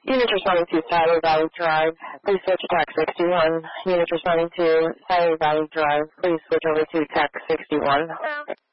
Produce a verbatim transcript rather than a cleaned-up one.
Unit responding to Silver Valley Drive, please switch to tax sixty-one. Unit responding to Silver Valley Drive, please switch over to tax sixty-one.